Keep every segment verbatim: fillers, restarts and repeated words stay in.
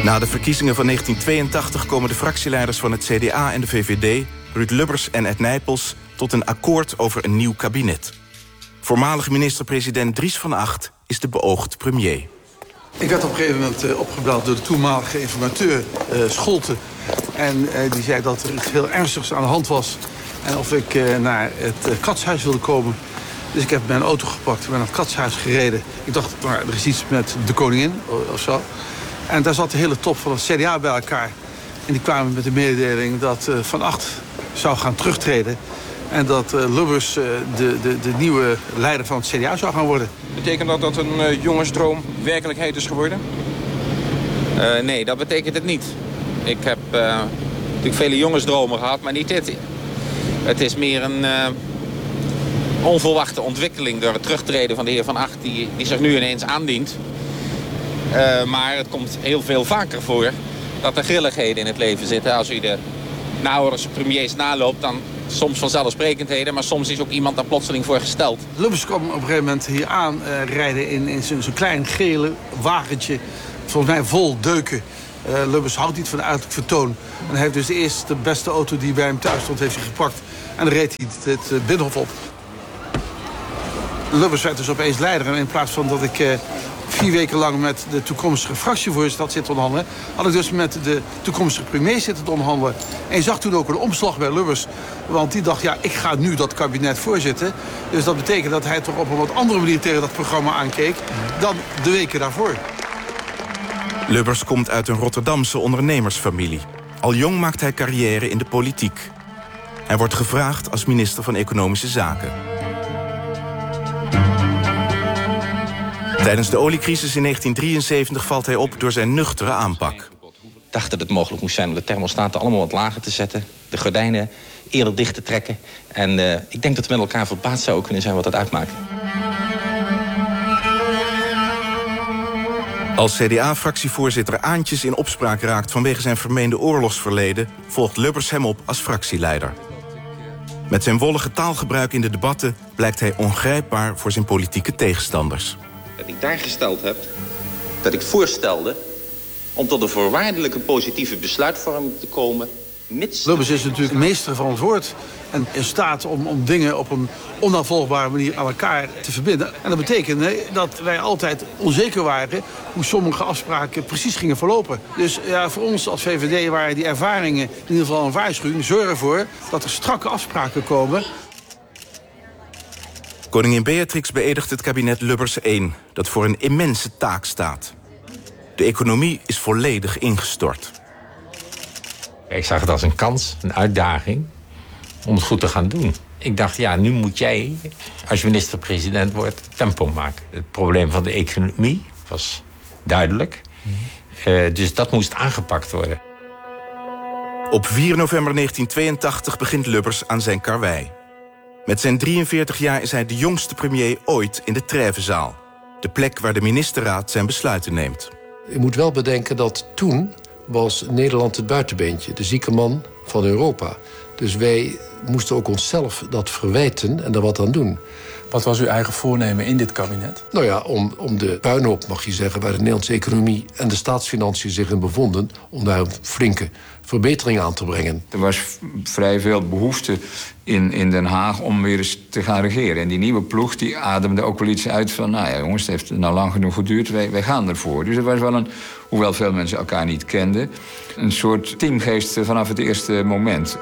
Na de verkiezingen van negentien tweeëntachtig komen de fractieleiders van het C D A en de V V D... Ruud Lubbers en Ed Nijpels tot een akkoord over een nieuw kabinet. Voormalig minister-president Dries van Agt is de beoogd premier. Ik werd op een gegeven moment uh, opgebeld door de toenmalige informateur uh, Scholten. En uh, die zei dat er iets heel ernstigs aan de hand was. En of ik uh, naar het uh, katshuis wilde komen. Dus ik heb mijn auto gepakt, ben naar het katshuis gereden. Ik dacht, nou, er is iets met de koningin of zo. En daar zat de hele top van het C D A bij elkaar. En die kwamen met de mededeling dat uh, Van Agt zou gaan terugtreden. En dat uh, Lubbers uh, de, de, de nieuwe leider van het C D A zou gaan worden. Betekent dat dat een uh, jongensdroom werkelijkheid is geworden? Uh, nee, dat betekent het niet. Ik heb uh, natuurlijk vele jongensdromen gehad, maar niet dit. Het is meer een uh, onverwachte ontwikkeling door het terugtreden van de heer Van Agt... die, die zich nu ineens aandient. Uh, maar het komt heel veel vaker voor dat er grilligheden in het leven zitten. Als u de naoorlogse premiers naloopt, dan soms vanzelfsprekendheden... maar soms is ook iemand daar plotseling voor gesteld. Lubbers kwam op een gegeven moment hier aan uh, rijden in, in zo'n klein gele wagentje. Volgens mij vol deuken. Uh, Lubbers houdt niet van uiterlijk vertoon. En hij heeft dus de eerste beste auto die bij hem thuis stond, heeft hij gepakt. En dan reed hij het, het uh, Binnenhof op. Lubbers werd dus opeens leider. En in plaats van dat ik uh, vier weken lang met de toekomstige fractievoorzitter had zitten onderhandelen, had ik dus met de toekomstige premier zitten onderhandelen. En je zag toen ook een omslag bij Lubbers. Want die dacht, ja, ik ga nu dat kabinet voorzitten. Dus dat betekent dat hij toch op een wat andere manier tegen dat programma aankeek dan de weken daarvoor. Lubbers komt uit een Rotterdamse ondernemersfamilie. Al jong maakt hij carrière in de politiek. Hij wordt gevraagd als minister van Economische Zaken. Tijdens de oliecrisis in negentien drieënzeventig valt hij op door zijn nuchtere aanpak. Ik dacht dat het mogelijk moest zijn om de thermostaten allemaal wat lager te zetten. De gordijnen eerder dicht te trekken. En uh, ik denk dat we met elkaar verbaasd zouden kunnen zijn wat dat uitmaakt. Als C D A-fractievoorzitter Aantjes in opspraak raakt vanwege zijn vermeende oorlogsverleden, volgt Lubbers hem op als fractieleider. Met zijn wollige taalgebruik in de debatten blijkt hij ongrijpbaar voor zijn politieke tegenstanders. Dat ik daar gesteld heb, dat ik voorstelde om tot een voorwaardelijke positieve besluitvorming te komen. Mits... Lubbers is natuurlijk meester van het woord en in staat om, om dingen op een onafvolgbare manier aan elkaar te verbinden. En dat betekende dat wij altijd onzeker waren hoe sommige afspraken precies gingen verlopen. Dus ja, voor ons als V V D waren die ervaringen in ieder geval een waarschuwing. Zorg ervoor dat er strakke afspraken komen. Koningin Beatrix beëdigt het kabinet Lubbers één, dat voor een immense taak staat. De economie is volledig ingestort. Ik zag het als een kans, een uitdaging om het goed te gaan doen. Ik dacht, ja, nu moet jij, als je minister-president wordt, tempo maken. Het probleem van de economie was duidelijk. Uh, dus dat moest aangepakt worden. Op vier november negentien tweeëntachtig begint Lubbers aan zijn karwei. Met zijn drieënveertig jaar is hij de jongste premier ooit in de Trêvezaal. De plek waar de ministerraad zijn besluiten neemt. Je moet wel bedenken dat toen was Nederland het buitenbeentje, de zieke man van Europa. Dus wij moesten ook onszelf dat verwijten en er wat aan doen. Wat was uw eigen voornemen in dit kabinet? Nou ja, om, om de puinhoop, mag je zeggen, waar de Nederlandse economie en de staatsfinanciën zich in bevonden, om daar een flinke verbetering aan te brengen. Er was vrij veel behoefte in, in Den Haag om weer eens te gaan regeren. En die nieuwe ploeg die ademde ook wel iets uit van, nou ja jongens, het heeft nou lang genoeg geduurd, wij, wij gaan ervoor. Dus er was wel een, hoewel veel mensen elkaar niet kenden, een soort teamgeest vanaf het eerste moment.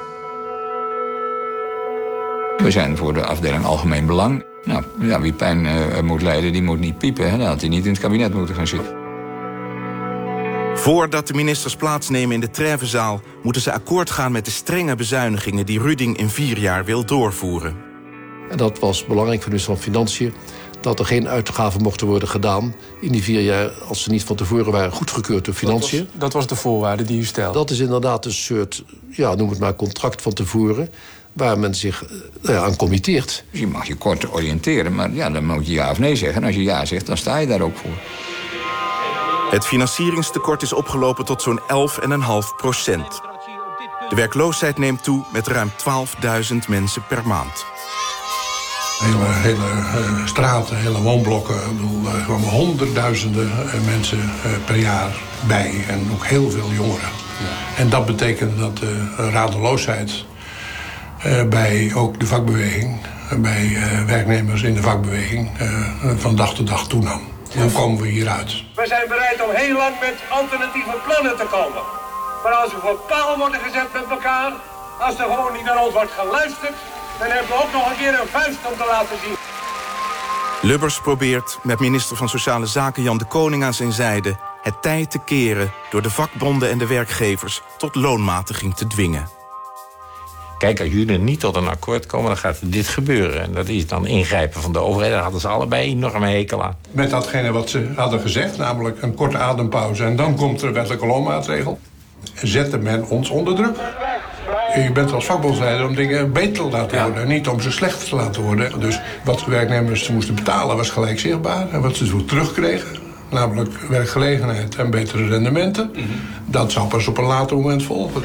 We zijn voor de afdeling Algemeen Belang. Nou, ja, wie pijn uh, moet lijden, die moet niet piepen. Hè? Dan had hij niet in het kabinet moeten gaan zitten. Voordat de ministers plaatsnemen in de Trêvezaal moeten ze akkoord gaan met de strenge bezuinigingen die Ruding in vier jaar wil doorvoeren. En dat was belangrijk voor de minister van Financiën, dat er geen uitgaven mochten worden gedaan in die vier jaar als ze niet van tevoren waren goedgekeurd door Financiën. Dat was, dat was de voorwaarde die u stelde? Dat is inderdaad een soort, ja, noem het maar, contract van tevoren, waar men zich uh, aan committeert. Je mag je kort oriënteren, maar ja, dan moet je ja of nee zeggen. En als je ja zegt, dan sta je daar ook voor. Het financieringstekort is opgelopen tot zo'n elf komma vijf procent. De werkloosheid neemt toe met ruim twaalfduizend mensen per maand. Hele, hele uh, straten, hele woonblokken. Ik bedoel, er kwamen honderdduizenden uh, mensen uh, per jaar bij. En ook heel veel jongeren. Ja. En dat betekende dat de uh, radeloosheid uh, bij ook de vakbeweging... Uh, bij uh, werknemers in de vakbeweging uh, van dag tot dag toenam. Hoe komen we hieruit? We zijn bereid om heel lang met alternatieve plannen te komen. Maar als we voor paal worden gezet met elkaar... als er gewoon niet naar ons wordt geluisterd... dan hebben we ook nog een keer een vuist om te laten zien. Lubbers probeert met minister van Sociale Zaken Jan de Koning aan zijn zijde... het tij te keren door de vakbonden en de werkgevers... tot loonmatiging te dwingen. Kijk, als jullie niet tot een akkoord komen, dan gaat dit gebeuren. En dat is dan ingrijpen van de overheid. Daar hadden ze allebei enorme hekel aan. Met datgene wat ze hadden gezegd, namelijk een korte adempauze... en dan komt er een wettelijke loonmaatregel. Zette men ons onder druk. Je bent als vakbondsleider om dingen beter te laten worden... en niet om ze slechter te laten worden. Dus wat de werknemers moesten betalen was gelijk zichtbaar. En wat ze zo terugkregen, namelijk werkgelegenheid en betere rendementen... Mm-hmm. dat zou pas op een later moment volgen.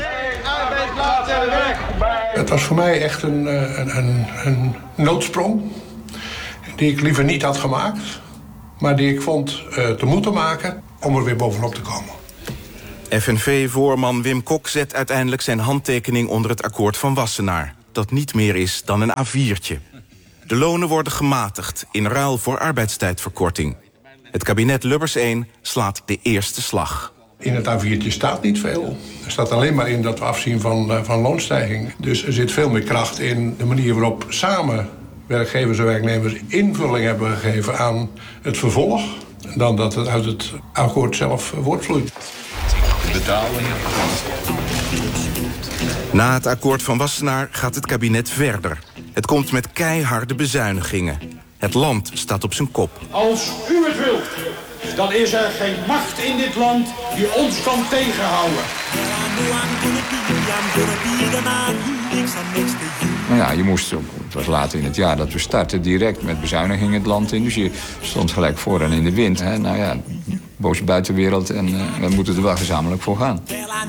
Het was voor mij echt een, een, een, een noodsprong... die ik liever niet had gemaakt... maar die ik vond uh, te moeten maken om er weer bovenop te komen. F N V-voorman Wim Kok zet uiteindelijk zijn handtekening onder het akkoord van Wassenaar... dat niet meer is dan een A viertje. De lonen worden gematigd in ruil voor arbeidstijdverkorting. Het kabinet Lubbers één slaat de eerste slag. In het A viertje staat niet veel. Er staat alleen maar in dat we afzien van, uh, van loonstijging. Dus er zit veel meer kracht in de manier waarop samen werkgevers en werknemers invulling hebben gegeven aan het vervolg... dan dat het uit het akkoord zelf voortvloeit. Na het akkoord van Wassenaar gaat het kabinet verder. Het komt met keiharde bezuinigingen. Het land staat op zijn kop. Als u het wilt, dan is er geen macht in dit land die ons kan tegenhouden. Nou ja, je moest, het was later in het jaar dat we startten, direct met bezuinigingen het land in. Dus je stond gelijk voor en in de wind. Hè. Nou ja, boze buitenwereld en uh, we moeten er wel gezamenlijk voor gaan.